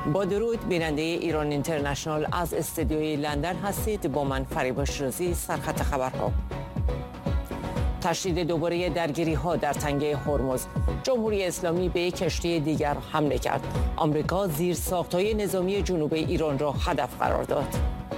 با درود بیننده ایران اینترنشنال از استودیوی لندن هستید. با من فریبا شیرازی. سرخط خبرها: تشدید دوباره درگیری ها در تنگه هرمز. جمهوری اسلامی به یک کشتی دیگر حمله کرد. آمریکا زیرساخت‌های نظامی جنوب ایران را هدف قرار داد.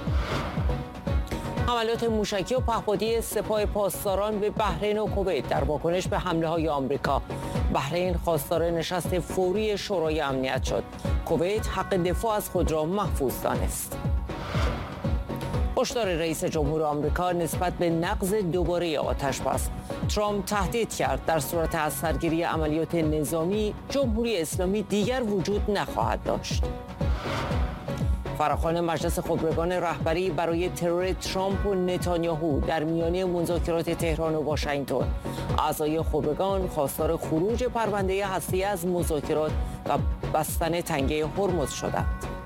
حملات موشکی و پهپادی سپاه پاسداران به بحرین و کویت در واکنش به حمله های آمریکا. بحرین خواستار نشست فوری شورای امنیت شد. کویت حق دفاع از خود را محفوظ دانست. هشدار رئیس جمهور آمریکا نسبت به نقض دوباره آتش‌بس. ترامپ تهدید کرد در صورت از سرگیری عملیات نظامی جمهوری اسلامی دیگر وجود نخواهد داشت. فراخوان مجلس خبرگان رهبری برای ترور ترامپ و نتانیاهو در میانه مذاکرات تهران و واشنگتن. اعضای خبرگان خواستار خروج پرونده هسته‌ای از مذاکرات و بستن تنگه هرمز شدند.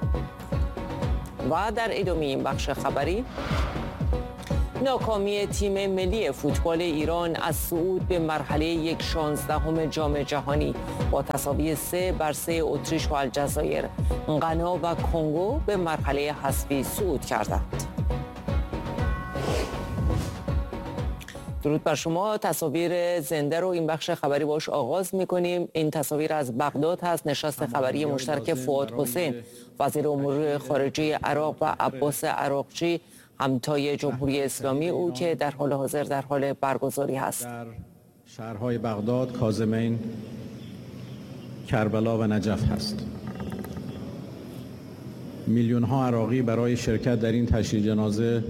و در ادامه این بخش خبری، ناکامی تیم ملی فوتبال ایران از صعود به مرحله 1/16 جام جهانی با تساوی 3-3 اتریش و الجزایر. غنا و کنگو به مرحله حذفی صعود کردند. درود بر شما. تصاویر زنده رو این بخش خبری باش آغاز می‌کنیم. این تصاویر از بغداد هست. نشست خبری مشترک فؤاد حسین وزیر امور خارجه عراق و عباس عراقچی همتای جمهوری اسلامی او که در حال حاضر در حال برگزاری هست. در شهرهای بغداد، کاظمین، کربلا و نجف هست. میلیون ها عراقی برای شرکت در این تشییع جنازه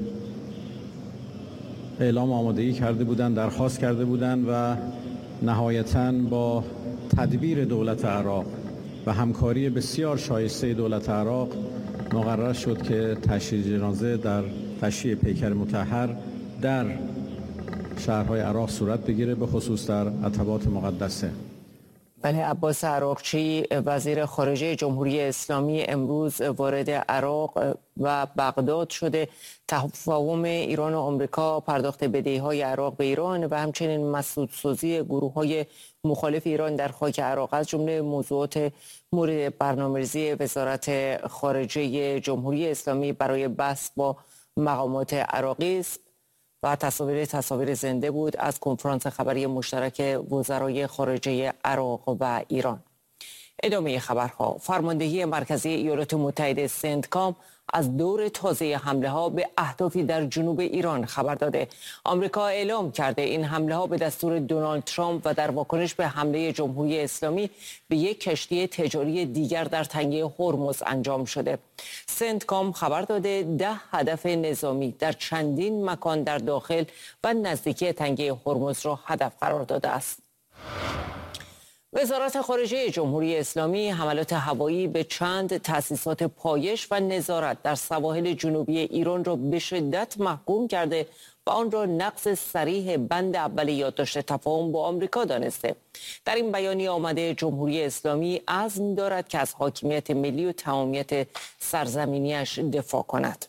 اعلام آمادگی کرده بودند، درخواست کرده بودند و نهایتاً با تدبیر دولت عراق و همکاری بسیار شایسته دولت عراق مقرر شد که تشییع جنازه در تشییع پیکر مطهر در شهرهای عراق صورت بگیره، به خصوص در عتبات مقدسه. بله، عباس عراقچی وزیر خارجه جمهوری اسلامی امروز وارد عراق و بغداد شده. تفاهم ایران و آمریکا، پرداخت بدهی‌های عراق به ایران و همچنین مسدودسازی گروه‌های مخالف ایران در خاک عراق از جمله موضوعات مورد برنامه‌ریزی وزارت خارجه جمهوری اسلامی برای بحث با مقامات عراقی است. و تصاویر زنده بود از کنفرانس خبری مشترک وزرای خارجه عراق و ایران. ادامه خبرها: فرماندهی مرکزی ایالات متحده سنتکام از دور تازه حمله ها به اهدافی در جنوب ایران خبر داده. آمریکا اعلام کرده این حمله ها به دستور دونالد ترامپ و در واکنش به حمله جمهوری اسلامی به یک کشتی تجاری دیگر در تنگه هرمز انجام شده. سنتکام خبر داده 10 هدف نظامی در چندین مکان در داخل و نزدیکی تنگه هرمز را هدف قرار داده است. وزارت خارجه جمهوری اسلامی حملات هوایی به چند تأسیسات پایش و نظارت در سواحل جنوبی ایران را به شدت محکوم کرده و آن را نقض صریح بند اول یادداشت تفاهم با آمریکا دانسته. در این بیانیه آمده جمهوری اسلامی عزم دارد که از حاکمیت ملی و تمامیت سرزمینیش دفاع کند.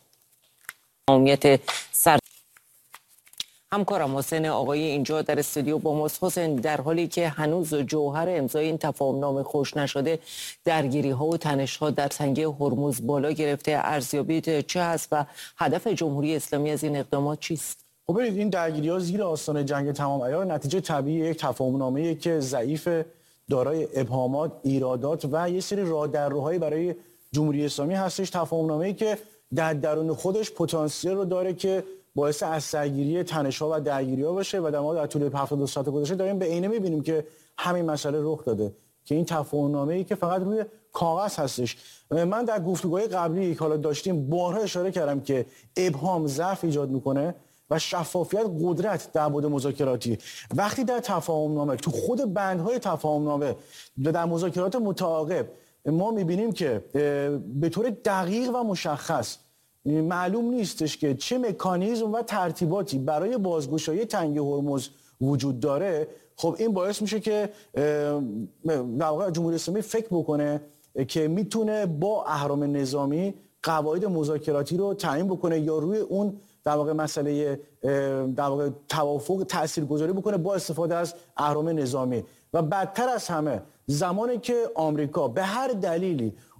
همکارم حسین آقایی اینجا در استودیو با ماست. حسین، در حالی که هنوز جوهر امضای این تفاهمنامه خوش نشده، درگیری ها و تنش ها در تنگه هرمز بالا گرفته، ارزیابیت چه هست و هدف جمهوری اسلامی از این اقدامات چیست؟ خب ببینید، این درگیری ها زیر آستانه جنگ تمام عیار نتیجه طبیعی یک تفاهمنامه‌ای که ضعیف، دارای ابهامات، ایرادات و یه سری راه در روهای برای جمهوری اسلامی هستش. تفاهمنامه‌ای که در درون خودش پتانسیل رو داره که باعث از سرگیری تنش‌ها و درگیری‌ها باشه و در طول 72 ساعت گذشته داریم به عینه می‌بینیم که همین مسئله رخ داده که این تفاهمنامه‌ای که فقط روی کاغذ هستش. من در گفتگوهای قبلی که حالا داشتیم بارها اشاره کردم که ابهام ضعف ایجاد می‌کنه و شفافیت قدرت در بعد مذاکراتی. وقتی در تفاهمنامه تو خود بندهای تفاهمنامه و در مذاکرات متعاقب ما می‌بینیم که به طور دقیق و مشخص معلوم نیستش که چه مکانیزم و ترتیباتی برای بازگشایی تنگه هرمز وجود داره. خب این باعث میشه که در واقع جمهوری اسلامی فکر بکنه که میتونه با اهرام نظامی قواعد مذاکراتی رو تعیین بکنه یا روی اون در واقع مسئله در واقع توافق تاثیرگذاری بکنه با استفاده از اهرام نظامی. و بدتر از همه زمانی که آمریکا به هر دلیلی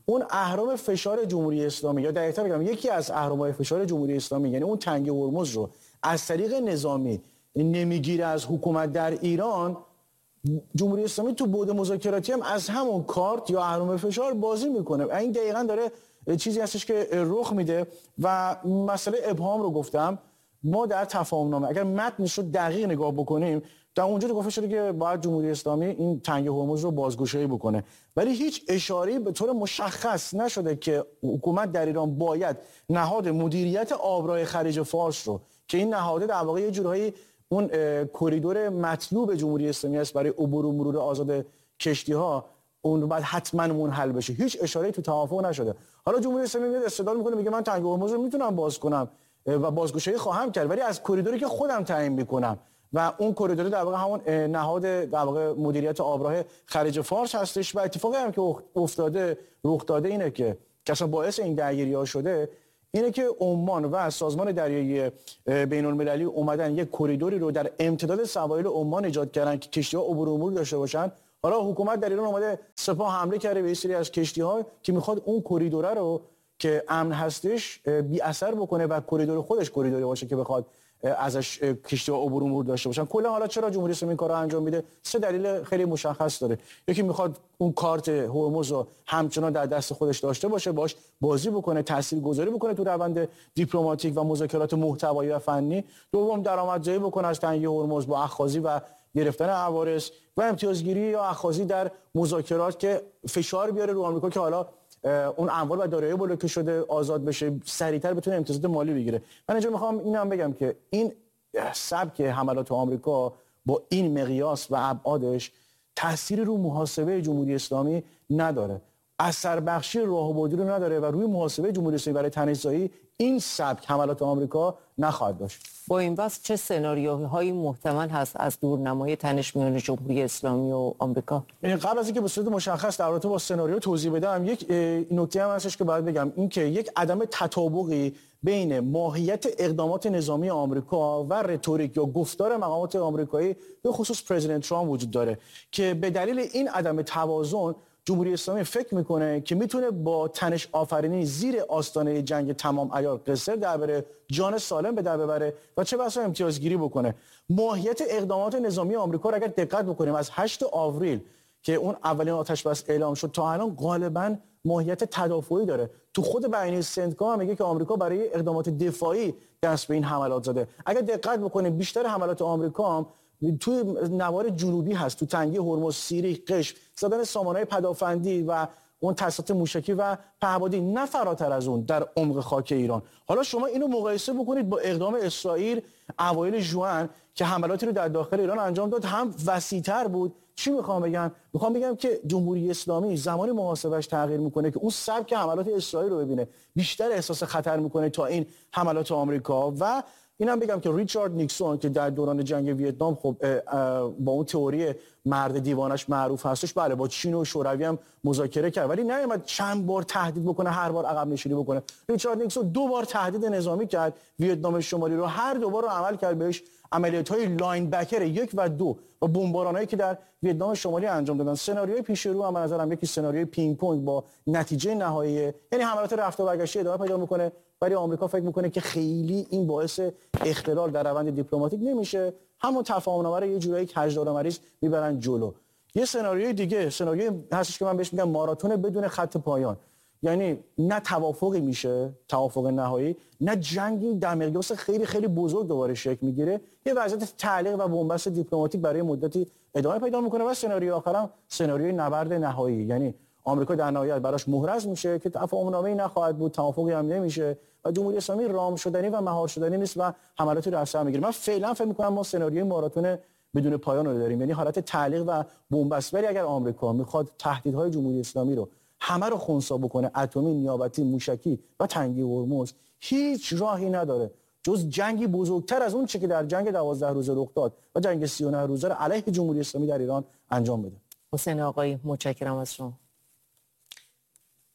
اون اهرم فشار جمهوری اسلامی، یا دقیقاً بگم یکی از اهرم‌های فشار جمهوری اسلامی، یعنی اون تنگه هرمز رو از طریق نظامی نمیگیره از حکومت در ایران، جمهوری اسلامی تو بعد مذاکراتی هم از همون کارت یا اهرم فشار بازی میکنه. این دقیقاً داره چیزی هستش که رخ میده. و مسئله ابهام رو گفتم، ما در تفاهم‌نامه اگر متنش رو دقیق نگاه بکنیم، در اونجا گفته شده که باید جمهوری اسلامی این تنگه هرمز رو بازگشایی بکنه، ولی هیچ اشاره‌ای به طور مشخص نشده که حکومت در ایران باید نهاد مدیریت آبراه خلیج فارس رو، که این نهاد در واقع یه جورایی اون کریدور مطلوب جمهوری اسلامی است برای عبور و مرور آزاد کشتی‌ها، اون رو بعد حتما منحل بشه. هیچ اشاره‌ای تو توافق نشده. حالا جمهوری اسلامی میاد استدلال میکنه، میگه من تنگه هرمز رو میتونم باز کنم و بازگشایی خواهم کرد، ولی از کریدوری که خودم تعیین میکنم و اون کریدور در واقع همون نهاد در واقع مدیریت آبراه خلیج فارس هستش. و اتفاقی هم که افتاده رخ داده اینه که اصلا باعث این درگیری‌ها شده اینه که عمان و سازمان دریایی بین‌المللی اومدن یک کریدوری رو در امتداد سواحل عمان ایجاد کردن که کشتی‌ها عبور و مرور داشته باشن. حالا حکومت در ایران اومده سپاه حمله کرده به سری از کشتی‌ها که میخواد اون کریدور رو که امن هستش بی اثر بکنه و کریدور خودش کریدوری باشه که بخواد ازش کشتی‌ها عبور و مرور داشته باشن. کلا حالا چرا جمهوری اسلامی این کارو انجام میده؟ سه دلیل خیلی مشخص داره. یکی میخواد اون کارت هرمز رو همچنان در دست خودش داشته باشه، باش بازی بکنه، تاثیرگذاری بکنه تو روند دیپلماتیک و مذاکرات محتوایی و فنی. دوم درآمدزایی بکنه از تنگه هرمز با اخاذی و گرفتن عوارض و امتیازگیری یا اخاذی در مذاکرات که فشار بیاره رو آمریکا که حالا اون اموال و دارایی بلوکه شده آزاد بشه، سریعتر بتونه امتیازات مالی بگیره. من اینجا میخوام اینم بگم که این سبک حملات آمریکا با این مقیاس و ابعادش تأثیری رو محاسبه جمهوری اسلامی نداره، اثر بخشی راهبردی رو نداره و روی محاسبه جمهوری اسلامی برای تنش‌زایی این سبک حملات آمریکا نخواهد داشت. با این وصف چه سناریوهایی محتمل هست از دورنمای تنش میان جمهوری اسلامی و آمریکا؟ قبل از اینکه به صورت مشخص در رابطه با سناریو توضیح بدم، یک نکته هم هستش که باید بگم، این که یک عدم تطابقی بین ماهیت اقدامات نظامی آمریکا و رتوریک یا گفتار مقامات آمریکایی به خصوص پرزیدنت ترامپ وجود داره که به دلیل این عدم توازن جمهوری اسلامی فکر میکنه که میتونه با تنش آفرینی زیر آستانه جنگ تمام عیار قصر در بره، جان سالم به در ببره و چه بسا امتیازگیری بکنه. ماهیت اقدامات نظامی آمریکا رو اگر دقت بکنیم از 8 آوریل که اون اولین آتش بس اعلام شد تا الان غالبا ماهیت تدافعی داره. تو خود بیانیه سنتکا هم میگه که آمریکا برای اقدامات دفاعی دست به این حملات زده. اگر دقت بکنیم بیشتر حملات آمریکا هم توی نوار جنوبی هست، تو تنگه هرمز، سیریخ، قشم، زدن سامانه‌های پدافندی و اون تسلیحات موشکی و پهپادی، نه فراتر از اون در عمق خاک ایران. حالا شما اینو مقایسه بکنید با اقدام اسرائیل اوایل ژوئن که حملاتی رو در داخل ایران انجام داد، هم وسیع‌تر بود. چی میخوام بگم؟ میخوام بگم که جمهوری اسلامی زمانی محاسبش تغییر میکنه که اون سبک حملات اسرائیل رو ببینه، بیشتر احساس خطر میکنه تا این حملات آمریکا. و اینم بگم که ریچارد نیکسون که در دوران جنگ ویتنام خب با اون تئوری مرد دیوانش معروف هستش، بله با چین و شوروی هم مذاکره کرد، ولی نیامد چند بار تهدید بکنه، هر بار عقب نشینی بکنه. ریچارد نیکسون 2 بار تهدید نظامی کرد ویتنام شمالی رو، هر 2 بار رو عمل کرد بهش. عملیات‌های لاین بکر 1 و 2 و بمبارانایی که در ویتنام شمالی انجام دادن، سناریوی پیش رو هم به نظرم یکی سناریوی پینگ پونگ با نتیجه نهایی، یعنی حملات رفت و برگشتی ادامه پیدا میکنه، ولی آمریکا فکر میکنه که خیلی این باعث اختلال در روند دیپلماتیک نمیشه، همون تفاهم‌نامه رو یه جورایی کجدار مریض میبرن جلو. یه سناریوی دیگه، سناریوی هستش که من بهش میگم ماراتون بدون خط پایان، یعنی نه توافقی میشه، توافق نهایی، نه جنگی در مقیاس خیلی خیلی بزرگ دوباره شکل میگیره، یه وضعیت تعلیق و بنبست دیپلماتیک برای مدتی ادامه پیدا میکنه و سناریوی آخرام سناریوی نبرد نهایی، یعنی آمریکا در نهایت براش محرز میشه که تفاهم‌نامه‌ای نخواهد بود، توافقی هم نمیشه و جمهوری اسلامی رام شدنی و مهار شدنی نیست و حملاتی رو اثر میگیره. من فعلا فکر میکنم ما سناریوی ماراتون بدون پایان رو داریم، یعنی حالت تعلیق و بنبست. ولی اگر آمریکا میخواد تهدیدهای جمهوری اسلامی رو همه رو خنثی بکنه، اتمی، نیابتی، موشکی و تنگی هرمز، هیچ راهی نداره جز جنگی بزرگتر از اون چه که در جنگ 12 روزه رخ داد و جنگ 39 روزه رو علیه جمهوری اسلامی در ایران انجام بده. حسین آقایی متشکرم از شما.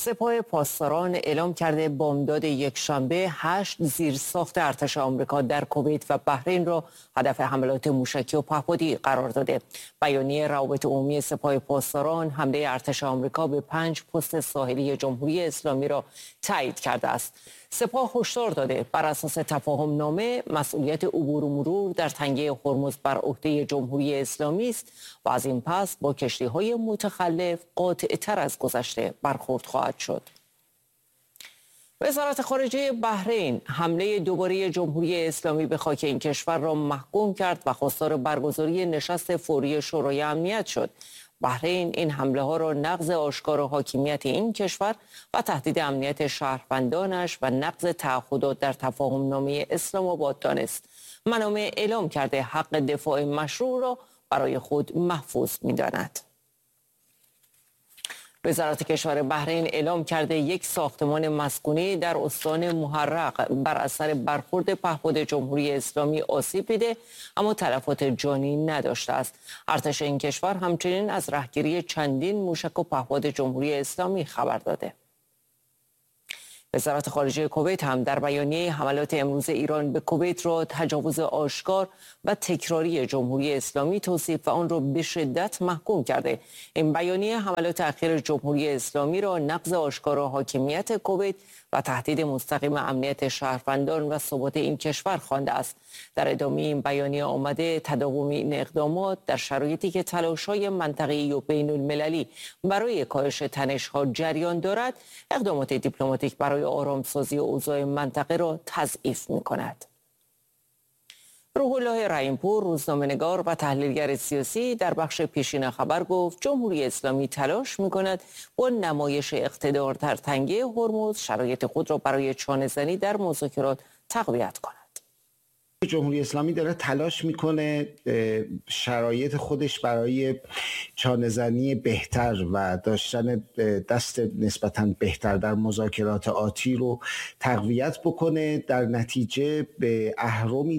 سپاه پاسداران اعلام کرده بامداد یکشنبه 8 زیرساخت ارتش آمریکا در کویت و بحرین را هدف حملات موشکی و پهپادی قرار داده. بیانیه روابط عمومی سپاه پاسداران حمله ارتش آمریکا به 5 پست ساحلی جمهوری اسلامی را تایید کرده است. سپاه هشدار داده بر اساس تفاهم نامه مسئولیت عبور و مرور در تنگه هرمز بر عهده جمهوری اسلامی است و از این پس با کشتی‌های متخلف قاطع‌تر از گذشته برخورد خواهد شد. وزارت خارجه بحرین حمله دوباره جمهوری اسلامی به خاک این کشور را محکوم کرد و خواستار برگزاری نشست فوری شورای امنیت شد. بحرین این حمله ها را نقض آشکار حاکمیت این کشور و تهدید امنیت شهروندانش و نقض تعهدات در تفاهم نامه اسلام آباد دانست. منابع اعلام کرده حق دفاع مشروع را برای خود محفوظ می‌داند. وزارت کشور بحرین اعلام کرده یک ساختمان مسکونی در استان محرق بر اثر برخورد پهپاد جمهوری اسلامی آسیب دیده اما تلفات جانی نداشته است. ارتش این کشور همچنین از رهگیری چندین موشک و پهپاد جمهوری اسلامی خبر داده. وزارت خارجه کویت هم در بیانیه حملات امروز ایران به کویت را تجاوز آشکار و تکراری جمهوری اسلامی توصیف و آن را به شدت محکوم کرده. این بیانیه حملات اخیر جمهوری اسلامی را نقض آشکار حاکمیت کویت و تهدید مستقیم امنیت شهروندان و ثبات این کشور خوانده است. در ادامه این بیانیه آمده تداوم این اقدامات در شرایطی که تلاش‌های منطقه‌ای و بین‌المللی برای کاهش تنش‌ها جریان دارد، اقدامات دیپلماتیک برای آرامسازی اوضاع منطقه را تضعیف می‌کند. روح الله رحیم‌پور، روزنامه‌نگار و تحلیلگر سیاسی، در بخش پیشین خبر گفت جمهوری اسلامی تلاش می‌کند با نمایش اقتدار در تنگه هرمز شرایط خود را برای چانه‌زنی در مذاکرات تقویت کند. جمهوری اسلامی داره تلاش میکنه شرایط خودش برای چانه‌زنی بهتر و داشتن دست نسبتاً بهتر در مذاکرات آتی رو تقویت بکنه. در نتیجه به اهرمی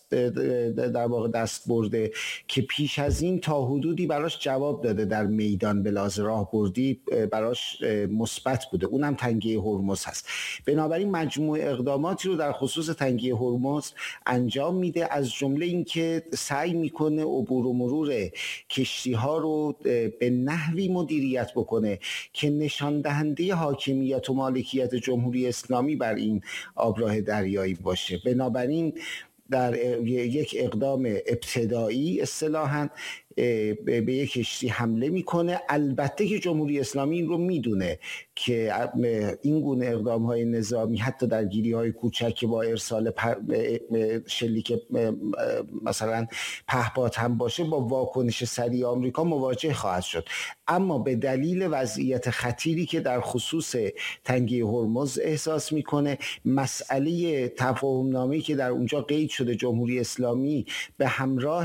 در واقع دست برده که پیش از این تا حدودی براش جواب داده در میدان به لحاظ راهبردی براش مثبت بوده، اونم تنگه هرمز هست. بنابراین مجموع اقداماتی رو در خصوص تنگه هرمز انجام میده، از جمله اینکه سعی میکنه عبور و مرور کشتی ها رو به نحوی مدیریت بکنه که نشان دهنده حاکمیت و مالکیت جمهوری اسلامی بر این آبراه دریایی باشه. بنابراین در یک اقدام ابتدایی اصطلاحاً به یک کشتی حمله میکنه. البته که جمهوری اسلامی این رو میدونه که این گونه اقدام‌های نظامی حتی درگیری‌های کوچک با ارسال شلیک مثلا پهپاد هم باشه با واکنش سریع آمریکا مواجه خواهد شد، اما به دلیل وضعیت خطیری که در خصوص تنگه هرمز احساس میکنه، مسئله تفاهم‌نامه‌ای که در اونجا قید شده جمهوری اسلامی به همراه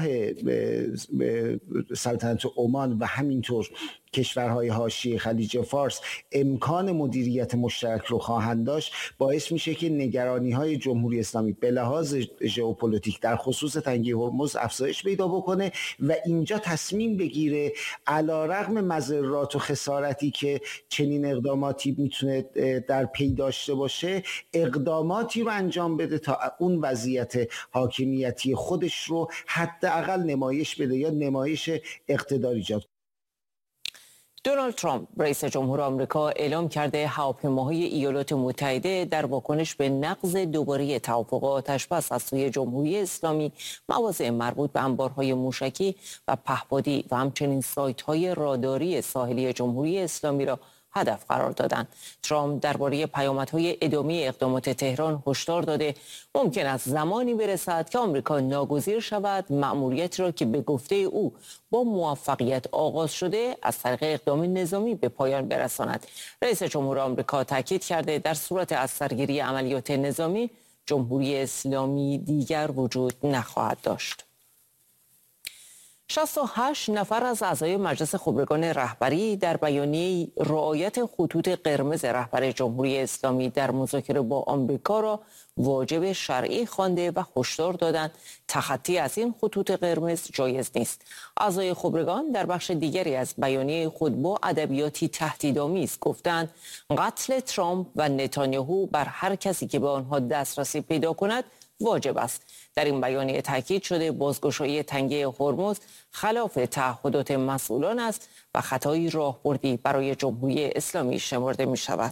سلطنت عمان و همینطور کشورهای حاشیه خلیج فارس امکان مدیریت مشترک رو خواهند داشت، باعث میشه که نگرانی‌های جمهوری اسلامی به لحاظ ژئوپلیتیک در خصوص تنگه هرمز افزایش پیدا بکنه و اینجا تصمیم بگیره علیرغم مضرات و خسارتی که چنین اقداماتی میتونه در پی داشته باشه، اقداماتی رو انجام بده تا اون وضعیت حاکمیتی خودش رو حداقل نمایش بده یا نمایش اقتدار ایجاد کنه. دونالد ترامپ رئیس جمهور آمریکا اعلام کرده هواپیماهای ایالات متحده در واکنش به نقض دوباره توافق آتش‌بس از سوی جمهوری اسلامی مواضع مربوط به انبارهای موشکی و پهپادی و همچنین سایت‌های راداری ساحلی جمهوری اسلامی را هدف قرار دادند. ترامپ درباره پیامدهای ادامه اقدامات تهران هشدار داده ممکن است زمانی برسد که آمریکا ناگزیر شود مأموریتی را که به گفته او با موفقیت آغاز شده از طریق اقدام نظامی به پایان برساند. رئیس جمهور آمریکا تاکید کرده در صورت از سرگیری عملیات نظامی جمهوری اسلامی دیگر وجود نخواهد داشت. 68 نفر از اعضای مجلس خبرگان رهبری در بیانیه رعایت خطوط قرمز رهبر جمهوری اسلامی در مذاکره با آمریکا را واجب شرعی خوانده و هشدار دادند تخطی از این خطوط قرمز جایز نیست. اعضای خبرگان در بخش دیگری از بیانیه خود با ادبیاتی تهدیدآمیز گفتند قتل ترامپ و نتانیاهو بر هر کسی که به آنها دسترسی پیدا کند واجب است. در این بیانیه تاکید شده بازگشایی تنگه هرمز خلاف تعهدات مسئولان است و خطایی راهبردی برای جمهوری اسلامی شمرده می شود.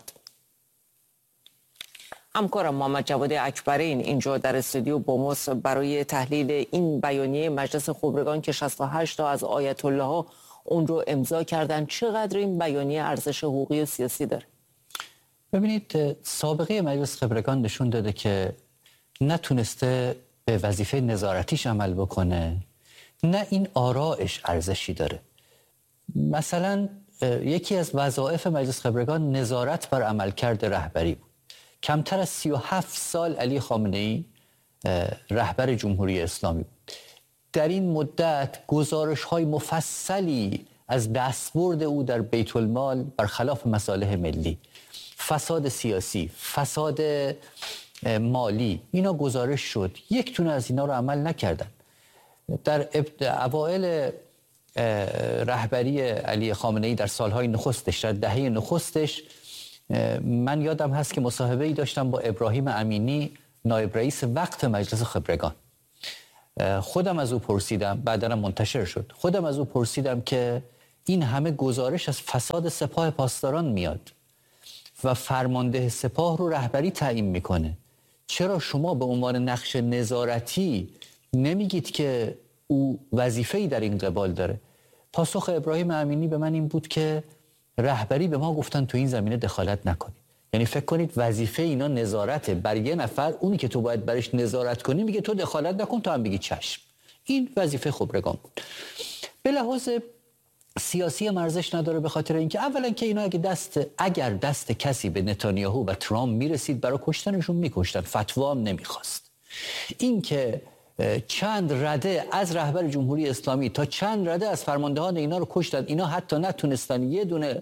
همکارم محمد جواد اکبرین اینجا در استودیو با ماست برای تحلیل این بیانیه مجلس خبرگان که 68 تا از آیت الله ها اون رو امضا کردن. چقدر این بیانیه ارزش حقوقی و سیاسی داره؟ ببینید، سابقه مجلس خبرگان نشون داده که نتونسته به وظیفه نظارتیش عمل بکنه، نه این آرایش ارزشی داره. مثلا یکی از وظایف مجلس خبرگان نظارت بر عملکرد رهبری بود. کمتر از 37 سال علی خامنه‌ای رهبر جمهوری اسلامی بود. در این مدت گزارش‌های مفصلی از دستبرد او در بیت المال برخلاف مصالح ملی، فساد سیاسی، فساد مالی، اینا گزارش شد. یک تونه از اینا رو عمل نکردن. در اوائل رهبری علی خامنه‌ای در سالهای نخستش، در دهه نخستش، من یادم هست که مصاحبه‌ای داشتم با ابراهیم امینی، نایب رئیس وقت مجلس خبرگان. خودم از او پرسیدم، بعداً منتشر شد، خودم از او پرسیدم که این همه گزارش از فساد سپاه پاسداران میاد و فرمانده سپاه رو رهبری تعیین میکنه، چرا شما به عنوان نقش نظارتی نمیگید که او وظیفه‌ای در این قبال داره؟ پاسخ ابراهیم امینی به من این بود که رهبری به ما گفتن تو این زمینه دخالت نکنید. یعنی فکر کنید وظیفه اینا نظارته بر یه نفر، اونی که تو باید برش نظارت کنی میگه تو دخالت نکن، تو هم بگی چشم. این وظیفه خبرگان بود. به لحاظ سیاسی ارزش نداره، به خاطر اینکه اولا که اینا اگر دست کسی به نتانیاهو و ترامپ میرسید برای کشتنشون میکشتن، فتوا هم نمیخواست. این که چند رده از رهبر جمهوری اسلامی تا چند رده از فرماندهان اینا رو کشتن، اینا حتی نتونستن یه دونه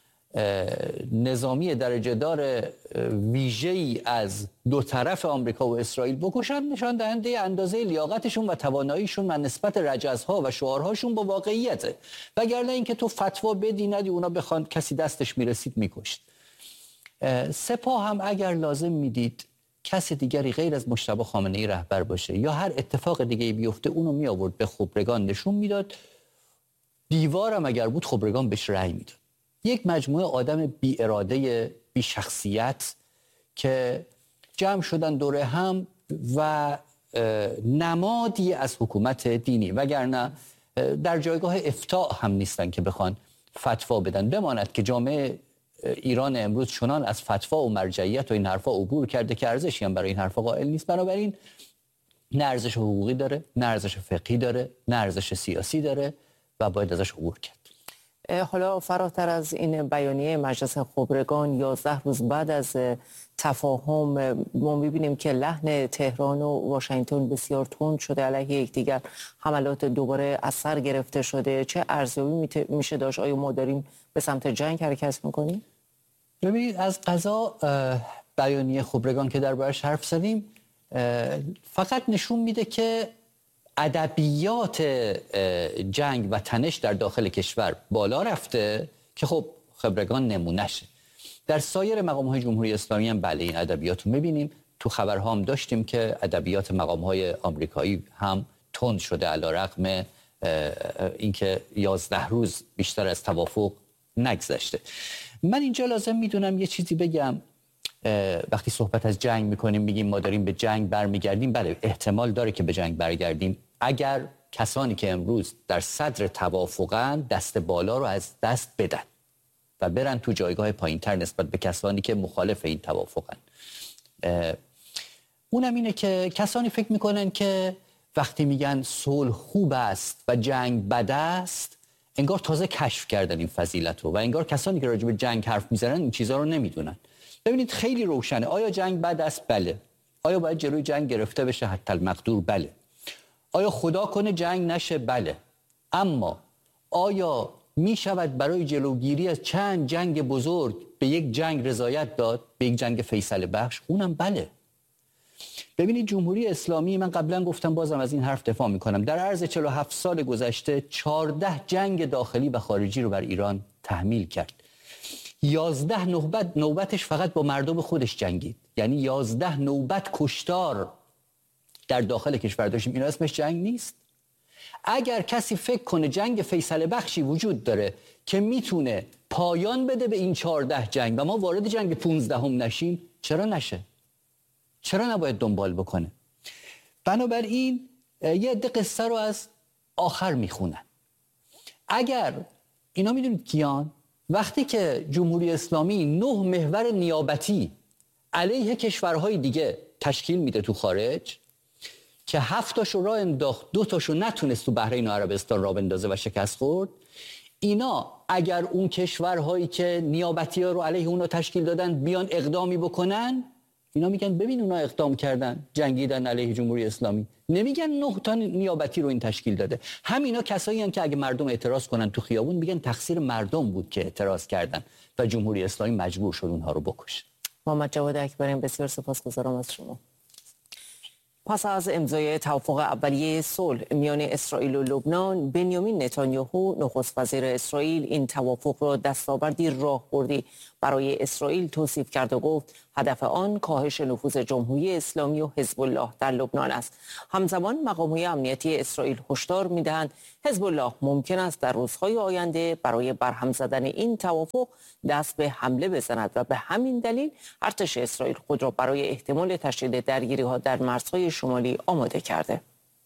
نظامی درجه دار ویژه‌ای از دو طرف آمریکا و اسرائیل بکشن، نشان دهنده اندازه لیاقتشون و تواناییشون و نسبت رجزها و شعارهاشون با واقعیته. وگرنه اینکه تو فتوا بدی ندی اونا بخوان کسی دستش میرسید میکشت. سپاه هم اگر لازم میدید کسی دیگری غیر از مجتبی خامنه‌ای رهبر باشه یا هر اتفاق دیگه‌ای بیفته، اونو می آورد به خبرگان نشون میداد. دیوارم اگر بود خبرگان بهش رأی میداد. یک مجموعه آدم بی اراده، بی شخصیت که جمع شدن دوره هم و نمادی از حکومت دینی، وگرنه در جایگاه افتاء هم نیستن که بخوان فتوا بدن. بماند که جامعه ایران امروز چنان از فتوا و مرجعیت و این حرفا عبور کرده که ارزشی هم برای این حرفا قائل نیست. بنابراین نه ارزش حقوقی داره، نه ارزش فقهی داره، نه ارزش سیاسی داره و باید ازش عبور کرد. حالا فراتر از این بیانیه مجلس خبرگان 11 روز بعد از تفاهم ما می‌بینیم که لحن تهران و واشنگتن بسیار تند شده، علیه یکدیگر حملات دوباره از سر گرفته شده. چه ارزیابی میشه داشت؟ آیا ما داریم به سمت جنگ حرکت میکنیم؟ ببینید، از قضا بیانیه خبرگان که دربارش حرف زدیم فقط نشون میده که ادبیات جنگ و تنش در داخل کشور بالا رفته که خب خبرگان نمونهشه. در سایر مقام‌های جمهوری اسلامی هم بله این ادبیات رو می‌بینیم. تو خبرها هم داشتیم که ادبیات مقام‌های آمریکایی هم تند شده، علی‌رغم اینکه 11 روز بیشتر از توافق نگذشته. من اینجا لازم میدونم یه چیزی بگم. وقتی صحبت از جنگ میکنیم میگیم ما داریم به جنگ برمیگردیم. بله، احتمال داره که به جنگ برگردیم اگر کسانی که امروز در صدر توافقن دست بالا رو از دست بدن و برن تو جایگاه پایینتر نسبت به کسانی که مخالف این توافقن. اونم اینه که کسانی فکر میکنن که وقتی میگن صلح خوب است و جنگ بد است، انگار تازه کشف کردن این فضیلت رو و انگار کسانی که راجع به جنگ حرف میزنن این چیزا رو نمیدونن. ببینید خیلی روشنه. آیا جنگ بد است؟ بله. آیا باید جلوی جنگ گرفته بشه؟ حتی المقدور بله. آیا خدا کنه جنگ نشه؟ بله. اما آیا می شود برای جلوگیری از چند جنگ بزرگ به یک جنگ رضایت داد، به یک جنگ فیصله بخش؟ اونم بله. ببینید جمهوری اسلامی، من قبلا گفتم بازم از این حرف دفاع میکنم، در عرض 47 سال گذشته 14 جنگ داخلی و خارجی رو بر ایران تحمیل کرد. 11 نوبتش فقط با مردم خودش جنگید، یعنی 11 نوبت کشتار در داخل کشور داشتیم. اینا اسمش جنگ نیست؟ اگر کسی فکر کنه جنگ فیصله بخشی وجود داره که میتونه پایان بده به این 14 جنگ و ما وارد جنگ 15 هم نشیم، چرا نشه؟ چرا نباید دنبال بکنه؟ بنابراین یه عده قصه رو از آخر میخونن. اگر اینا میدونید کیان؟ وقتی که جمهوری اسلامی 9 محور نیابتی علیه کشورهای دیگه تشکیل میده تو خارج که 7 تاشو راه انداخت، 2 تاشو نتونست تو بحرین و عربستان راه بندازه و شکست خورد، اینا اگر اون کشورهایی که نیابتی ها رو علیه اونا تشکیل دادن بیان اقدامی بکنن، اینا میگن ببین اونا اقدام کردن، جنگیدن علیه جمهوری اسلامی. نمیگن 9 تا نیابتی رو این تشکیل داده. همینا کسایی هستن که اگه مردم اعتراض کنن تو خیابون میگن تقصیر مردم بود که اعتراض کردن و جمهوری اسلامی مجبور شد اونها رو بکشه. محمد جواد اکبریان، بسیار سپاسگزارم از شما. پس از امضای توافق اولیه صلح میان اسرائیل و لبنان، بنیامین نتانیاهو نخست وزیر اسرائیل این توافق را دستاوردی راهبردی برای اسرائیل توصیف کرد و گفت هدف آن کاهش نفوذ جمهوری اسلامی و حزب الله در لبنان است. همزمان مقام‌های امنیتی اسرائیل هشدار می‌دهند حزب الله ممکن است در روزهای آینده برای برهم زدن این توافق دست به حمله بزند و به همین دلیل ارتش اسرائیل خود را برای احتمال تشدید درگیری‌ها در مرزهای شمالی آماده کرده.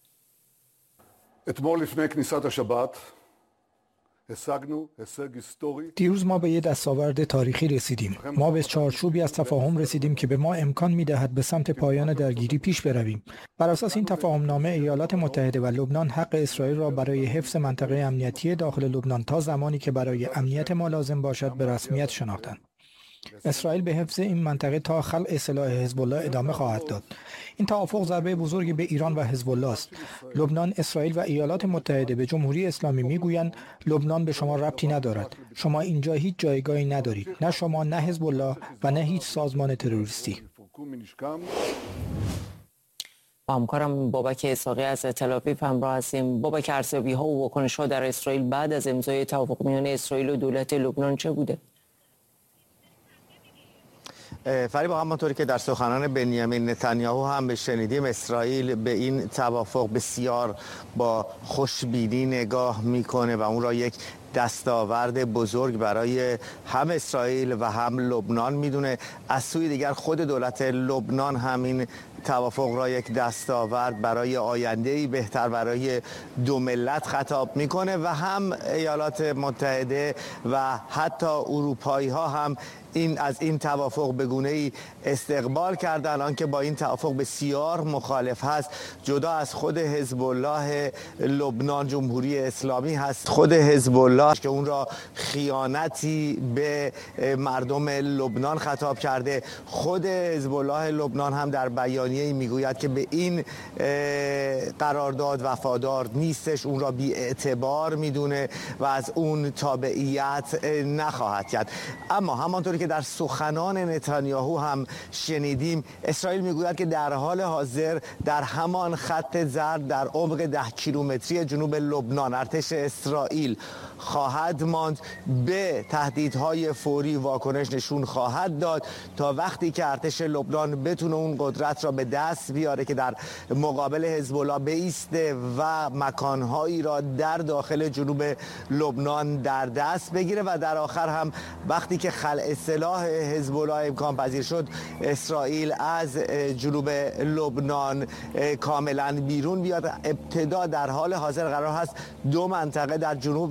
אתמול לפני כניסת השבת השגנו הישג היסטורי. دیروز ما به یک دستاورد تاریخی رسیدیم. ما به چارچوبی از تفاهم رسیدیم که به ما امکان می‌دهد به سمت پایان درگیری پیش برویم. بر اساس این تفاهم نامه ایالات متحده و لبنان حق اسرائیل را برای حفظ منطقه امنیتی داخل لبنان تا زمانی که برای امنیت ما لازم باشد به رسمیت شناختند. اسرائیل به حفظ این منطقه تا خلع سلاح حزب الله ادامه خواهد داد. این توافق ضربه بزرگی به ایران و حزب الله است. لبنان، اسرائیل و ایالات متحده به جمهوری اسلامی میگویند لبنان به شما ربطی ندارد. شما اینجا هیچ جایگاهی ندارید. نه شما، نه حزب الله و نه هیچ سازمان تروریستی. با همکارم بابک اسحاقی از تل‌آویو همراه هستیم. بابک، ارزیابی‌ها و واکنش‌ها در اسرائیل بعد از امضای توافق میان اسرائیل و دولت لبنان چه بوده؟ فریبا، همانطوری که در سخنان بنیامین نتانیاهو هم شنیدیم، اسرائیل به این توافق بسیار با خوشبینی نگاه میکنه و اون را یک دستاورد بزرگ برای هم اسرائیل و هم لبنان میدونه. از سوی دیگر خود دولت لبنان هم این توافق را یک دستاورد برای آینده‌ای بهتر برای دو ملت خطاب میکنه و هم ایالات متحده و حتی اروپایی ها هم از این توافق به گونه‌ای استقبال کردن، آنکه با این توافق بسیار مخالف هست. جدا از خود حزب الله لبنان، جمهوری اسلامی هست خود حزب الله که اون را خیانتی به مردم لبنان خطاب کرده. خود حزب الله لبنان هم در بیانیه‌ای میگوید که به این قرارداد وفادار نیستش، اون را بی‌اعتبار میدونه و از اون تابعیت نخواهد کرد. اما همانطوری که در سخنان نتانیاهو هم شنیدیم، اسرائیل میگوید که در حال حاضر در همان خط زرد در عمق 10 کیلومتری جنوب لبنان ارتش اسرائیل خواهد ماند، به تهدیدهای فوری واکنش نشون خواهد داد تا وقتی که ارتش لبنان بتونه اون قدرت را به دست بیاره که در مقابل حزب الله بایسته و مکانهایی را در داخل جنوب لبنان در دست بگیره و در آخر هم وقتی که خلع سلاح حزب الله امکان پذیر شد، اسرائیل از جنوب لبنان کاملا بیرون بیاد. ابتدا در حال حاضر قرار هست 2 منطقه در جنوب و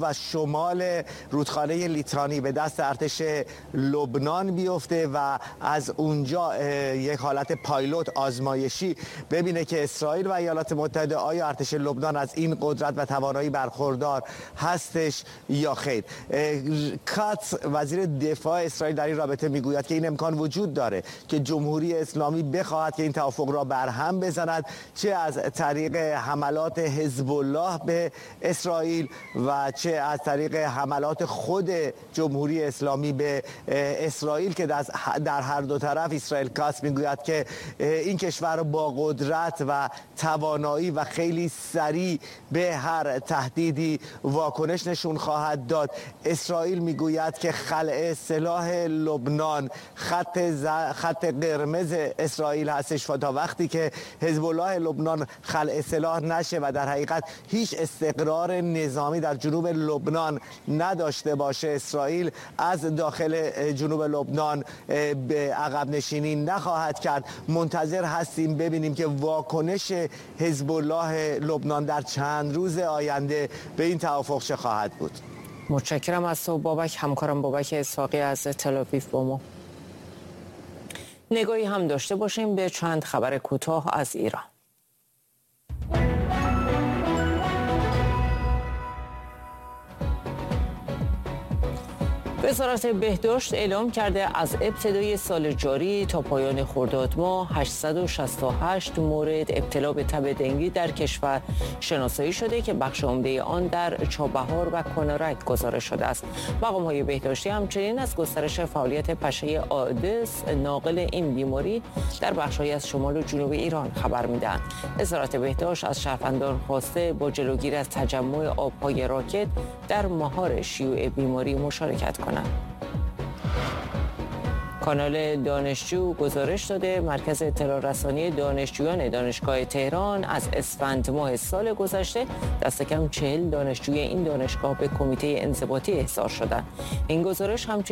شمال رودخانه لیتانی به دست ارتش لبنان بیفته و از اونجا یک حالت پایلوت آزمایشی ببینه که اسرائیل و ایالات متحده آیا ارتش لبنان از این قدرت و توانایی برخوردار هستش یا خیر. کاتس وزیر دفاع اسرائیل در این رابطه میگوید که این امکان وجود داره که جمهوری اسلامی بخواهد که این توافق را برهم بزند، چه از طریق حملات حزب الله به اسرائیل و چه از طریق حملات خود جمهوری اسلامی به اسرائیل که در هر دو طرف اسرائیل کاتس میگوید که این کشور با قدرت و توانایی و خیلی سریع به هر تهدیدی واکنش نشون خواهد داد. اسرائیل میگوید که خلع سلاح لبنان خط قرمز اسرائیل هستش و تا وقتی که حزب الله لبنان خلع سلاح نشه و در حقیقت هیچ استقرار نظامی در جنوب لبنان نداشته باشه، اسرائیل از داخل جنوب لبنان به عقب نشینی نخواهد کرد. منتظر هستیم ببینیم که واکنش حزب الله لبنان در چند روز آینده به این توافق چه خواهد بود. متشکرم از تو بابک. همکارم بابک اسحاقی از تل‌آویو با ما. نگاهی هم داشته باشیم به چند خبر کوتاه از ایران. وزارت بهداشت اعلام کرده از ابتدای سال جاری تا پایان خرداد ماه 868 مورد ابتلا به تب دنگی در کشور شناسایی شده که بخش عمده آن در چابهار و کنارک گزارش شده است. مقام‌های بهداشتی همچنین از گسترش فعالیت پشه آدس ناقل این بیماری در بخش‌هایی از شمال و جنوب ایران خبر می‌دهند. وزارت بهداشت از شهروندان خواسته با جلوگیری از تجمع آب‌های راکد در مهار شیوع بیماری مشارکت کنند. کانال دانشجو گزارش داده مرکز اطلاع رسانی دانشجویان دانشگاه تهران از اسفند ماه سال گذشته دست کم 40 دانشجوی این دانشگاه به کمیته انضباطی احضار شدند. این گزارش همچنین